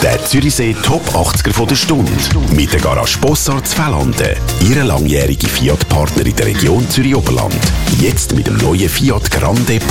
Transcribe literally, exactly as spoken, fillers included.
Der Zürichsee Top achtziger von der Stunde. Mit der Garage Bossard zu Fellanden. Ihre langjährige Fiat-Partner in der Region Zürich-Oberland. Jetzt mit dem neuen Fiat Grande